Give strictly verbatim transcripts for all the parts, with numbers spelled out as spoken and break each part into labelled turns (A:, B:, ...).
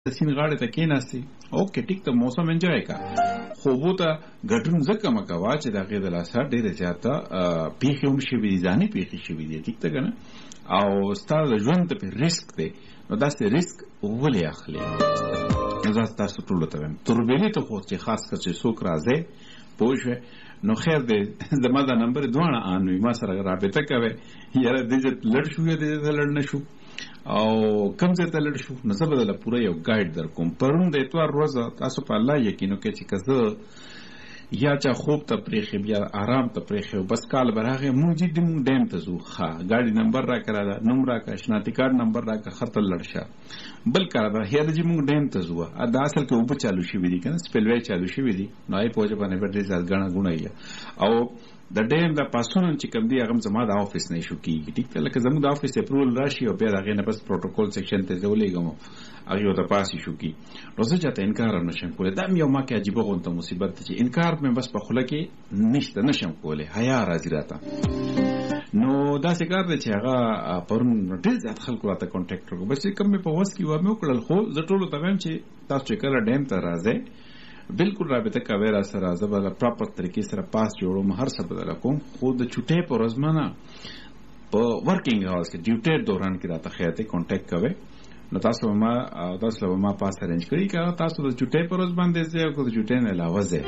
A: سین غاړه ته کېناستې اوکې ټیک ته موسم انجوای کا خوبو ته ګډون ځکه مه کوه چې د هغې د لاسه ډېره زیاته پیښې هم شوي دي ځاني پیښې شوي دي ټیک ته که نه او ستا د ژوند ته پې رسک دی نو داسې رسک ولې اخلې نو دا تاسو ټولو ته وایم توربېلې ته خو چې خاص کر چې څوک راځئ پوه شوې نو خیر دی زما دا نمبر دواړه آن وي ما سره رابطه کوئ یاره دې ځای لړ شو یا دې ځای لړ نه شو او کوم ځای ته لړ شو نو زه به درله پوره یو ګایډ در کوم پرون د اتوار ورځه تاسو په الله یقین وکړئ چې که زه یا چا خوب ته پرېښیم یا آرام ته پرېښیم بس کال به راغی مونږ چې مونږ ډیم ته ځو ښه ګاډي نمبر راکړه راله نوم راکړه شناختی کارډ نمبر راکړه ښه ته لړ شه بل کار ده هیله چې مونږ ډیم ته ځو دا اصل کې اوبه چالو شوي دي که نه سپیلوی چالو شوي دي نو هغې په وجه باندې به ډېر زیات ګڼه ګوڼه یې او د ډیم د پاسونه چې کوم دی هغه زما د آفس نه ایشو کېږي ټیک ده لکه زموږ د آفس اپروول راشي او بیا د هغې نه بس پروټوکول سیکشن ته زه ولېږم هغې ورته پاس ایشو کېږي نو زه چاته انکار هم نشم کولی دا مې یو ما کې عجیبه غونته مصیبت دی چې انکار مې بس په خوله کې نشته نشم کولی حیا راځي راته نو داسې کار دی چې هغه پرون ډېر زیات خلکو راته کانټیکټ وکړو بس چې کوم مې په وس کې وه مې وکړل خو زه ټولو ته وایم چې تاسو چې کله ډیم ته راځئ بالکل رابطه کوئ را سره زه به پراپر طریقې سره پاس جوړوم هر څه به درله کوم خو د چوټۍ په ورځ نه په ورکینګ هاورز کې ډیوټۍ دوران کې راته خیر دی کانټیکټ کوئ نو تاسو به ما تاسو به ما پاس ارینج کړي که تاسو د چوټۍ په ورځ باندې ځئ او که د چوټۍ نه علاوه ځئ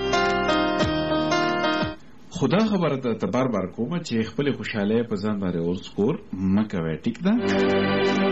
A: خدا خبره ته بار بار کوم چې خپلې خوشحالۍ په ځان باندې اور سکور مه کوئ ټیک ده